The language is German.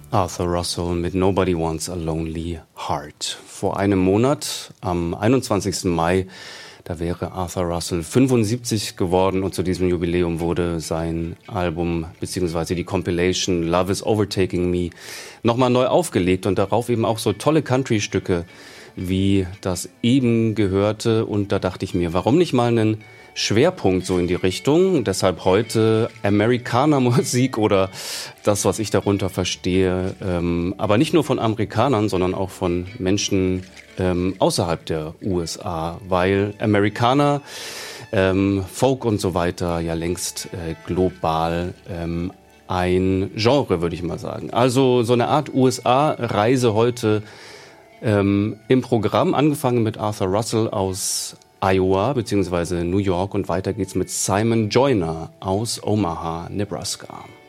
Arthur Russell mit Nobody Wants a Lonely Heart. Vor einem Monat, am 21. Mai, da wäre Arthur Russell 75 geworden und zu diesem Jubiläum wurde sein Album bzw. die Compilation Love is Overtaking Me nochmal neu aufgelegt und darauf eben auch so tolle Country-Stücke, wie das eben gehörte. Und da dachte ich mir, warum nicht mal einen Schwerpunkt so in die Richtung. Deshalb heute Amerikaner-Musik oder das, was ich darunter verstehe. Aber nicht nur von Amerikanern, sondern auch von Menschen außerhalb der USA. Weil Amerikaner, Folk und so weiter ja längst global ein Genre, würde ich mal sagen. Also so eine Art USA-Reise heute im Programm. Angefangen mit Arthur Russell aus Iowa bzw. New York und weiter geht's mit Simon Joyner aus Omaha, Nebraska.